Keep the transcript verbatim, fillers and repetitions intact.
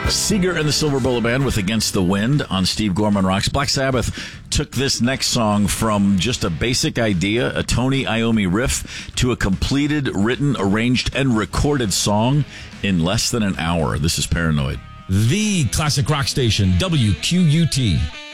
Seeger and the Silver Bullet Band with Against the Wind on Steve Gorman Rocks. Black Sabbath took this next song from just a basic idea, a Tony Iommi riff, to a completed, written, arranged, and recorded song in less than an hour. This is Paranoid. The classic rock station, W Q U T.